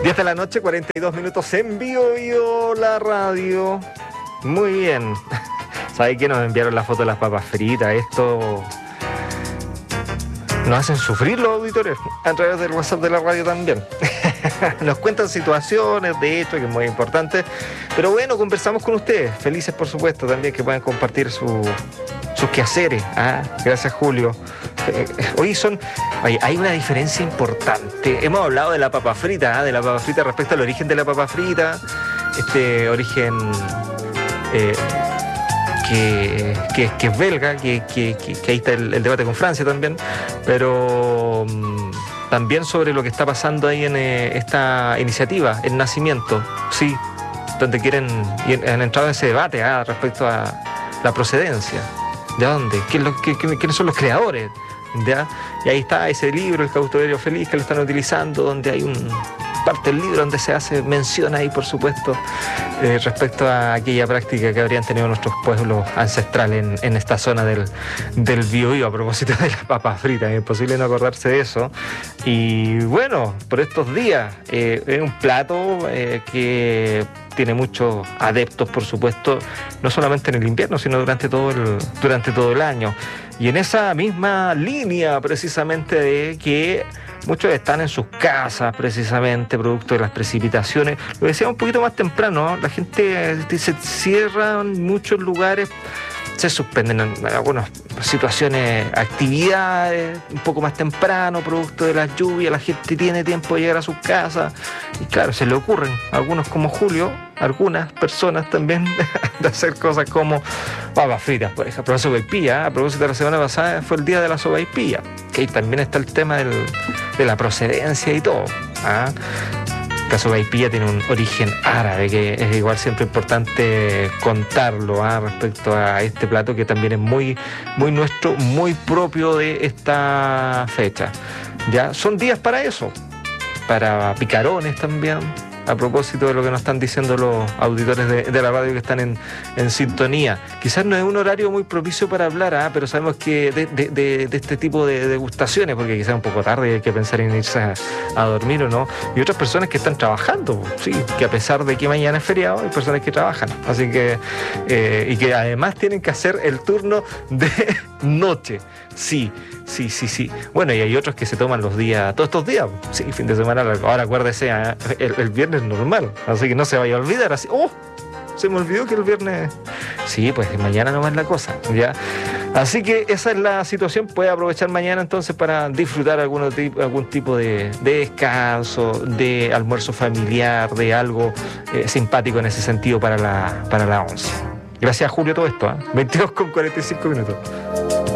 10 de la noche, 42 minutos en Bio la radio. Muy bien. ¿Sabe qué? Nos enviaron la foto de las papas fritas. Esto nos hacen sufrir los auditores a través del WhatsApp de la radio también. Nos cuentan situaciones, de hecho, que es muy importante. Pero bueno, conversamos con ustedes. Felices, por supuesto, también que puedan compartir sus quehaceres. Gracias, Julio. Hoy hay una diferencia importante. Hemos hablado de la papa frita, respecto al origen de la papa frita, este origen que es belga, que ahí está el debate con Francia también, pero también sobre lo que está pasando ahí en esta iniciativa, el nacimiento, sí, donde han entrado en ese debate respecto a la procedencia. ¿De dónde? ¿Quiénes son los creadores? ¿Ya? Y ahí está ese libro, El cautiverio feliz, que lo están utilizando, donde hay parte del libro donde se hace mención ahí, por supuesto, respecto a aquella práctica que habrían tenido nuestros pueblos ancestrales en esta zona del Biobío, a propósito de la papa frita. Es imposible no acordarse de eso. Y bueno, por estos días es un plato que tiene muchos adeptos, por supuesto, no solamente en el invierno, sino durante todo el año. Y en esa misma línea, precisamente, de que muchos están en sus casas, precisamente, producto de las precipitaciones. Lo decía un poquito más temprano, ¿no? La gente se cierra en muchos lugares, se suspenden en algunas situaciones, actividades, un poco más temprano, producto de las lluvias, la gente tiene tiempo de llegar a sus casas, y claro, se le ocurren, algunos como Julio, algunas personas también, de hacer cosas como papas fritas, por ejemplo, la sopaipilla. A propósito de la semana pasada fue el día de la sopaipilla, que ahí también está el tema de la procedencia y todo. La sopaipilla tiene un origen árabe, que es igual siempre importante contarlo, respecto a este plato que también es muy, muy nuestro, muy propio de esta fecha. Ya son días para eso, para picarones también, a propósito de lo que nos están diciendo los auditores de la radio que están en sintonía. Quizás no es un horario muy propicio para hablar, pero sabemos que de este tipo de degustaciones, porque quizás es un poco tarde y hay que pensar en irse a dormir o no. Y otras personas que están trabajando, sí, que a pesar de que mañana es feriado, hay personas que trabajan. Así que, y que además tienen que hacer el turno de noche. Sí. Bueno, y hay otros que se toman los días, todos estos días, sí, fin de semana largo. Ahora acuérdese, el viernes normal, así que no se vaya a olvidar, así, se me olvidó que el viernes, sí, pues mañana nomás la cosa, ¿ya? Así que esa es la situación. Puede aprovechar mañana entonces para disfrutar algún tipo de descanso, de almuerzo familiar, de algo simpático en ese sentido para la once. Gracias, Julio, todo esto, 22:45 minutos.